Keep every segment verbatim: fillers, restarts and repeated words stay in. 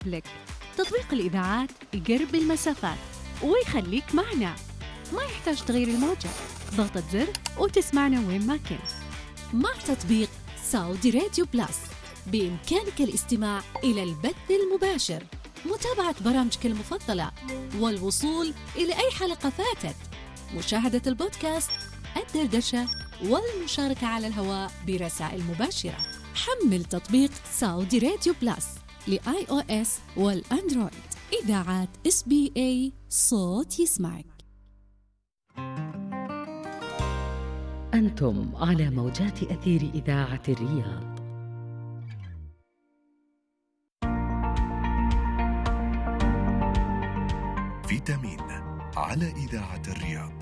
لك. تطبيق الإذاعات يقرب المسافات ويخليك معنا، ما يحتاج تغيير الموجة، ضغطة زر وتسمعنا وين ما كنت. مع تطبيق سعودي راديو بلس بإمكانك الاستماع إلى البث المباشر، متابعة برامجك المفضلة، والوصول إلى أي حلقة فاتت، مشاهدة البودكاست، الدردشة، والمشاركة على الهواء برسائل مباشرة. حمل تطبيق سعودي راديو بلس لآي أو إس والأندرويد. إذاعات إس بي إيه، صوت يسمعك. أنتم على موجات أثير إذاعة الرياض. فيتامين على إذاعة الرياض.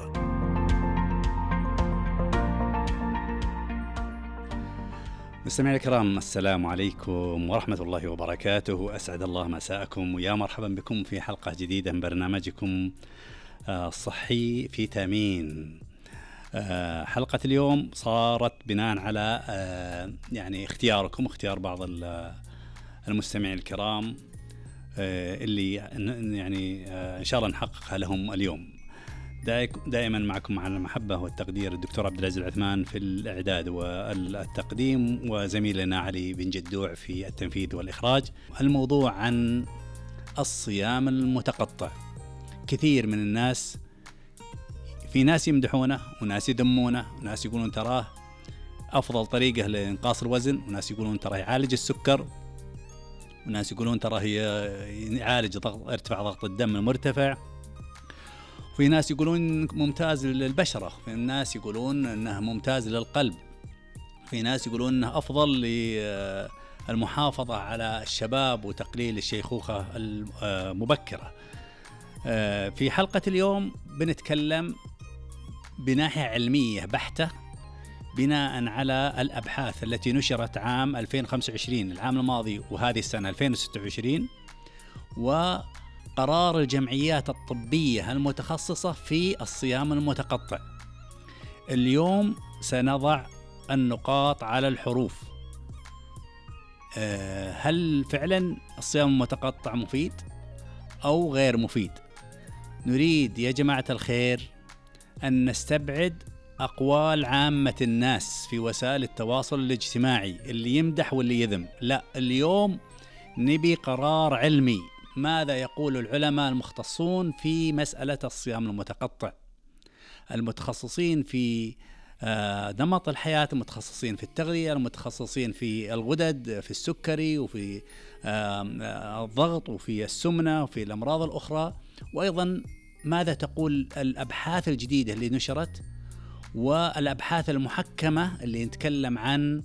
مستمعينا الكرام، السلام عليكم ورحمة الله وبركاته. أسعد الله مساءكم ويا مرحبا بكم في حلقة جديدة من برنامجكم الصحي فيتامين. حلقة اليوم صارت بناء على يعني اختياركم، اختيار بعض المستمعين الكرام اللي يعني إن شاء الله نحققها لهم اليوم. دائما معكم مع المحبة والتقدير الدكتور عبد العزيز العثمان في الإعداد والتقديم، وزميلنا علي بن جدوع في التنفيذ والإخراج. الموضوع عن الصيام المتقطع. كثير من الناس، في ناس يمدحونه وناس يذمونه، وناس يقولون تراه أفضل طريقة لإنقاص الوزن، وناس يقولون تراه يعالج السكر، وناس يقولون تراه يعالج ضغط ارتفاع ضغط الدم المرتفع، في ناس يقولون ممتاز للبشرة، في ناس يقولون أنه ممتاز للقلب، في ناس يقولون أنه أفضل للمحافظة على الشباب وتقليل الشيخوخة المبكرة. في حلقة اليوم بنتكلم بناحية علمية بحتة بناء على الأبحاث التي نشرت عام ألفين وخمسة وعشرين، العام الماضي، وهذه السنة ألفين وستة وعشرين، و قرار الجمعيات الطبية المتخصصة في الصيام المتقطع. اليوم سنضع النقاط على الحروف. هل فعلا الصيام المتقطع مفيد أو غير مفيد؟ نريد يا جماعة الخير أن نستبعد أقوال عامة الناس في وسائل التواصل الاجتماعي اللي يمدح واللي يذم. لا، اليوم نبي قرار علمي. ماذا يقول العلماء المختصون في مسألة الصيام المتقطع، المتخصصين في نمط الحياة، المتخصصين في التغذية، المتخصصين في الغدد، في السكري، وفي الضغط، وفي السمنة، وفي الأمراض الأخرى. وأيضا ماذا تقول الأبحاث الجديدة اللي نشرت، والأبحاث المحكمة اللي نتكلم عن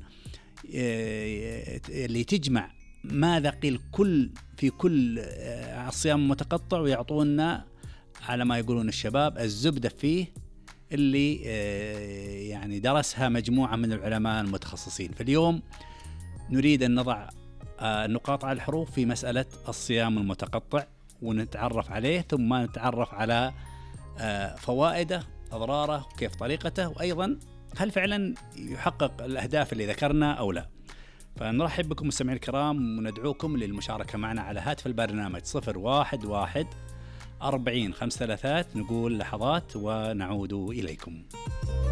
اللي تجمع ماذا قيل كل في كل الصيام المتقطع، ويعطونا على ما يقولون الشباب الزبدة فيه اللي يعني درسها مجموعة من العلماء المتخصصين. فاليوم نريد أن نضع النقاط على الحروف في مسألة الصيام المتقطع ونتعرف عليه، ثم نتعرف على فوائده، أضراره، وكيف طريقته، وأيضا هل فعلا يحقق الأهداف اللي ذكرنا أو لا. فنرحب بكم مستمعين الكرام وندعوكم للمشاركة معنا على هاتف البرنامج صفر واحد واحد أربعين خمس ثلاثات. نقول لحظات ونعود إليكم.